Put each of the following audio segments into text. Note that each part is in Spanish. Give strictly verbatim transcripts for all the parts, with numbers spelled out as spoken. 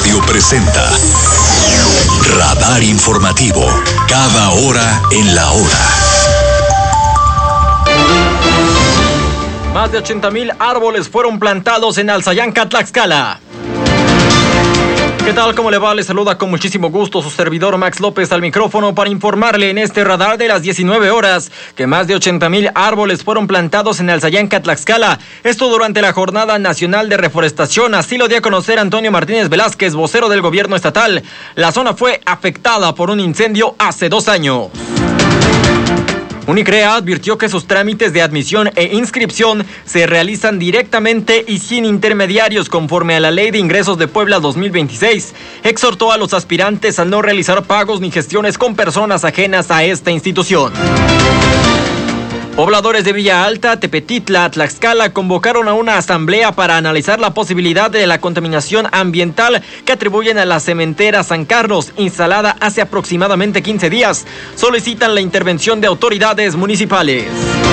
Radio presenta Radar Informativo, cada hora en la hora. Más de ochenta mil árboles fueron plantados en Alzayanca, Tlaxcala. ¿Qué tal? ¿Cómo le va? Le saluda con muchísimo gusto su servidor Max López al micrófono para informarle en este radar de las diecinueve horas que más de ochenta mil árboles fueron plantados en Alzayanca, Tlaxcala. Esto durante la Jornada Nacional de Reforestación, así lo dio a conocer Antonio Martínez Velázquez, vocero del gobierno estatal. La zona fue afectada por un incendio hace dos años. Unicrea advirtió que sus trámites de admisión e inscripción se realizan directamente y sin intermediarios conforme a la Ley de Ingresos de Puebla dos mil veintiséis. Exhortó a los aspirantes a no realizar pagos ni gestiones con personas ajenas a esta institución. Pobladores de Villa Alta, Tepetitla, Tlaxcala convocaron a una asamblea para analizar la posibilidad de la contaminación ambiental que atribuyen a la cementera San Carlos, instalada hace aproximadamente quince días. Solicitan la intervención de autoridades municipales.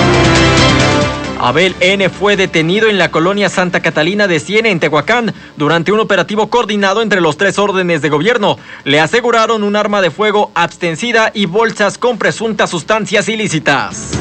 Abel N. fue detenido en la colonia Santa Catalina de Siena, en Tehuacán, durante un operativo coordinado entre los tres órdenes de gobierno. Le aseguraron un arma de fuego abstencida y bolsas con presuntas sustancias ilícitas.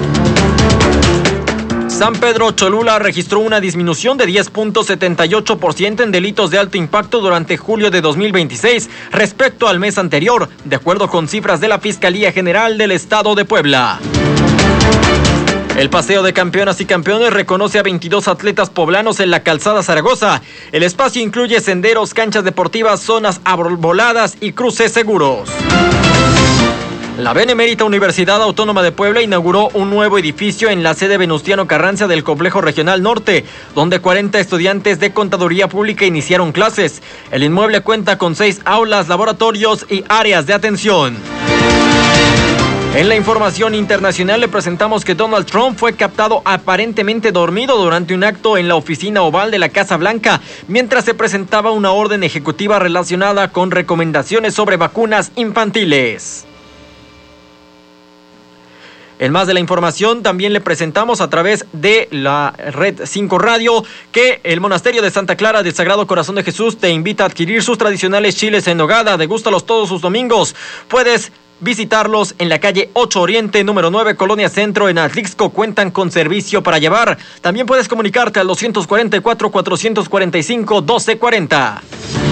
San Pedro Cholula registró una disminución de diez punto setenta y ocho por ciento en delitos de alto impacto durante julio de dos mil veintiséis respecto al mes anterior, de acuerdo con cifras de la Fiscalía General del Estado de Puebla. El Paseo de Campeonas y Campeones reconoce a veintidós atletas poblanos en la Calzada Zaragoza. El espacio incluye senderos, canchas deportivas, zonas arboladas y cruces seguros. La Benemérita Universidad Autónoma de Puebla inauguró un nuevo edificio en la sede Venustiano Carranza del Complejo Regional Norte, donde cuarenta estudiantes de Contaduría Pública iniciaron clases. El inmueble cuenta con seis aulas, laboratorios y áreas de atención. En la información internacional le presentamos que Donald Trump fue captado aparentemente dormido durante un acto en la oficina oval de la Casa Blanca, mientras se presentaba una orden ejecutiva relacionada con recomendaciones sobre vacunas infantiles. En más de la información, también le presentamos a través de la Red cinco Radio que el Monasterio de Santa Clara del Sagrado Corazón de Jesús te invita a adquirir sus tradicionales chiles en nogada. Degústalos todos sus domingos. Puedes visitarlos en la calle ocho Oriente, número nueve, Colonia Centro, en Atlixco. Cuentan con servicio para llevar. También puedes comunicarte al dos cuatro cuatro, cuatro cuatro cinco, uno dos cuatro cero.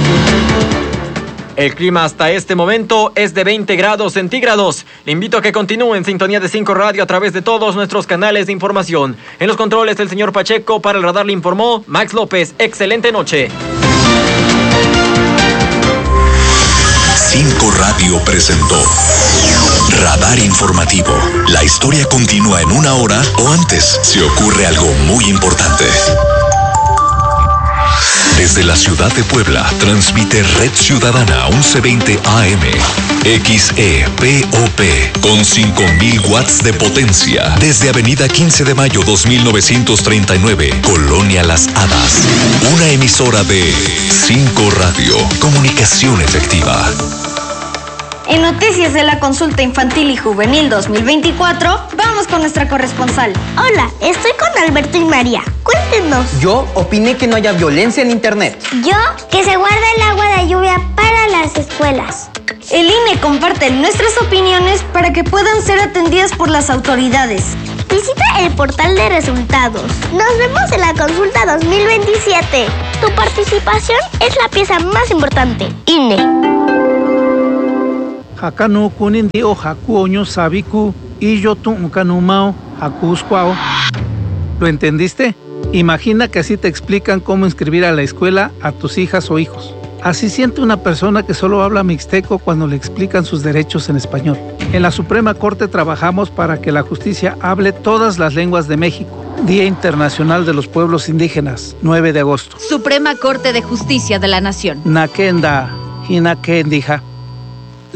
El clima hasta este momento es de veinte grados centígrados. Le invito a que continúe en sintonía de cinco Radio a través de todos nuestros canales de información. En los controles el señor Pacheco, para el radar le informó Max López. Excelente noche. cinco Radio presentó Radar Informativo. La historia continúa en una hora o antes si ocurre algo muy importante. Desde la ciudad de Puebla, transmite Red Ciudadana once veinte A M, X E P O P, con cinco mil watts de potencia. Desde Avenida quince de Mayo dos mil novecientos treinta y nueve, Colonia Las Hadas. Una emisora de cinco Radio, comunicación efectiva. En noticias de la consulta infantil y juvenil dos mil veinticuatro, vamos con nuestra corresponsal. Hola, estoy con Alberto y María. Cuéntenos. Yo opiné que no haya violencia en internet. Yo, que se guarda el agua de lluvia para las escuelas. El I N E comparte nuestras opiniones para que puedan ser atendidas por las autoridades. Visita el portal de resultados. Nos vemos en la consulta dos mil veintisiete. Tu participación es la pieza más importante. I N E. Hakanu kunin dio haku oño sabiku y yo tu kanumao hakusquao. ¿Lo entendiste? Imagina que así te explican cómo inscribir a la escuela a tus hijas o hijos. Así siente una persona que solo habla mixteco cuando le explican sus derechos en español. En la Suprema Corte trabajamos para que la justicia hable todas las lenguas de México. Día Internacional de los Pueblos Indígenas, nueve de agosto. Suprema Corte de Justicia de la Nación. Nakenda, Hinakendija.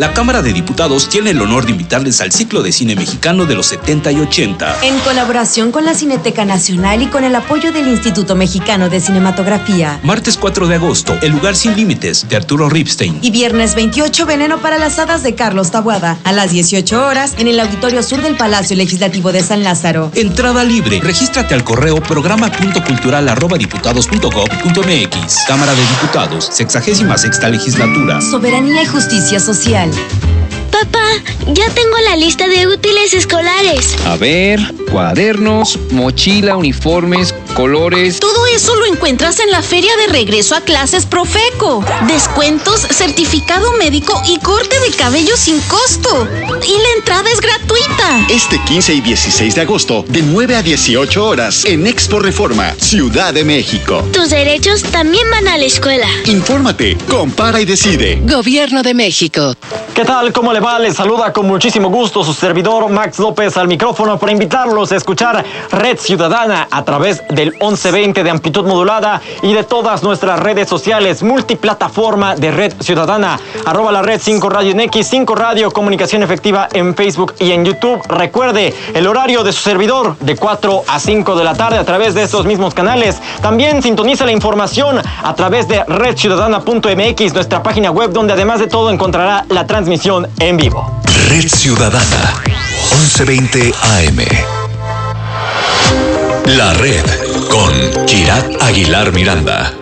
la Cámara de Diputados tiene el honor de invitarles al ciclo de cine mexicano de los setenta y ochenta. En colaboración con la Cineteca Nacional y con el apoyo del Instituto Mexicano de Cinematografía. Martes cuatro de agosto, El lugar sin límites, de Arturo Ripstein. Y viernes veintiocho, Veneno para las hadas, de Carlos Taboada, a las dieciocho horas, en el Auditorio Sur del Palacio Legislativo de San Lázaro. Entrada libre. Regístrate al correo programa punto cultural arroba diputados punto gob punto mx. Cámara de Diputados, sexagésima sexta legislatura. Soberanía y justicia social. Papá, ya tengo la lista de útiles escolares. A ver, cuadernos, mochila, uniformes, colores. Todo eso lo encuentras en la feria de regreso a clases Profeco. Descuentos, certificado médico y corte de cabello sin costo. Y la entrada es gratuita. Este quince y dieciséis de agosto, de nueve a dieciocho horas, en Expo Reforma, Ciudad de México. Tus derechos también van a la escuela. Infórmate, compara y decide. Gobierno de México. ¿Qué tal? ¿Cómo le va? Les saluda con muchísimo gusto su servidor Max López al micrófono para invitarlos a escuchar Red Ciudadana a través del once veinte de amplitud modulada y de todas nuestras redes sociales, multiplataforma de Red Ciudadana, arroba la red cinco Radio en X, cinco Radio, comunicación efectiva en Facebook y en YouTube. Recuerde el horario de su servidor de cuatro a cinco de la tarde a través de estos mismos canales. También sintoniza la información a través de red ciudadana punto m x, nuestra página web, donde además de todo encontrará la transmisión en vivo. Red Ciudadana, once veinte A M. La Red con Kirat Aguilar Miranda.